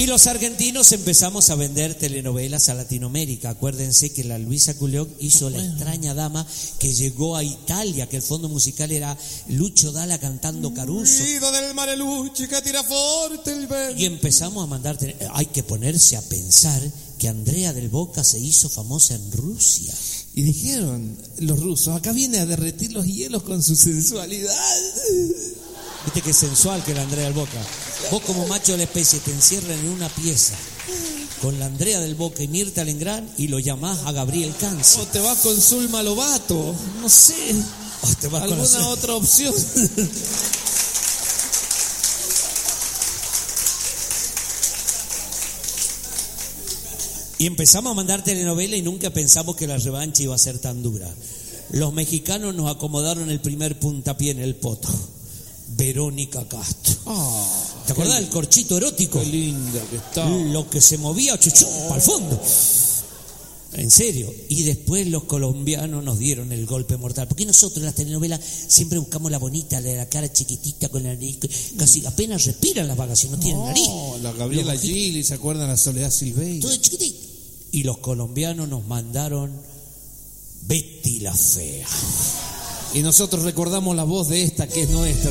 Y los argentinos empezamos a vender telenovelas a Latinoamérica. Acuérdense que la Luisa Culioc hizo La extraña dama, que llegó a Italia, que el fondo musical era Lucho Dalla cantando Caruso. Del mare luce che tira forte il vento. Y empezamos a mandar. Hay que ponerse a pensar que Andrea del Boca se hizo famosa en Rusia. Y dijeron los rusos, acá viene a derretir los hielos con su sensualidad. Viste que sensual que la Andrea del Boca. Vos como macho de la especie te encierran en una pieza con la Andrea del Boca y Mirta Legrand y lo llamás a Gabriel Canzi. O te vas con Zulma Lobato, no sé. O te vas alguna con otra opción. Y empezamos a mandar telenovela y nunca pensamos que la revancha iba a ser tan dura. Los mexicanos nos acomodaron el primer puntapié en el poto. Verónica Castro. ¿Te acordás del corchito erótico? Qué linda que está. Lo que se movía chuchú para el fondo. En serio. Y después los colombianos nos dieron el golpe mortal. Porque nosotros en las telenovelas siempre buscamos la bonita, la cara chiquitita con la nariz, casi apenas respiran las vagas y no tienen nariz. La Gabriela Gili, ¿se acuerdan? La Soledad Silveira. Todo chiquitito. Y los colombianos nos mandaron Betty la Fea. Y nosotros recordamos la voz de esta que es nuestra.